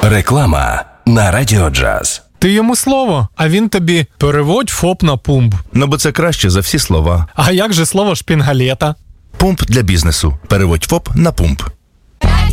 Реклама на Радіо Джаз. Ти йому слово, а він тобі переводь ФОП на пумп. Ну, бо це краще за всі слова. А як же слово шпінгалета? Пумп для бізнесу. Переводь ФОП на пумп.